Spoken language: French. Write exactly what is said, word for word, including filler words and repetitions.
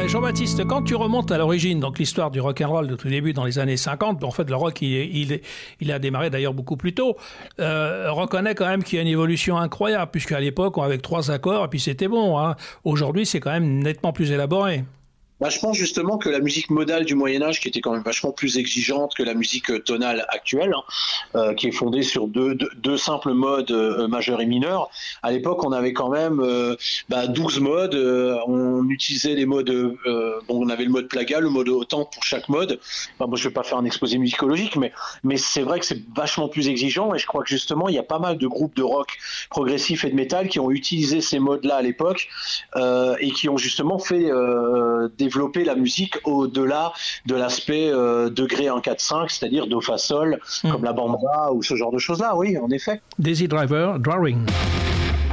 Euh, Jean-Baptiste, quand tu remontes à l'origine, donc l'histoire du rock'n'roll de tout début dans les années cinquante, en fait le rock il, il, il a démarré d'ailleurs beaucoup plus tôt, euh, reconnaît quand même qu'il y a une évolution incroyable, puisqu'à l'époque on avait trois accords et puis c'était bon. Hein. Aujourd'hui c'est quand même nettement plus élaboré. Bah, je pense justement que la musique modale du Moyen-Âge, qui était quand même vachement plus exigeante que la musique tonale actuelle, hein, euh, qui est fondée sur deux, deux, deux simples modes euh, majeur et mineur, à l'époque on avait quand même euh, bah, douze modes, euh, on utilisait les modes, euh, bon, on avait le mode plagal, le mode autant pour chaque mode. Enfin, moi je ne vais pas faire un exposé musicologique, mais, mais c'est vrai que c'est vachement plus exigeant, et je crois que justement il y a pas mal de groupes de rock progressif et de métal qui ont utilisé ces modes-là à l'époque, euh, et qui ont justement fait euh, des développer la musique au-delà de l'aspect euh, degré un quatre cinq, c'est-à-dire do fa sol, mmh. comme la bamba ou ce genre de choses-là, oui, en effet. Daisy Driver, Drawing.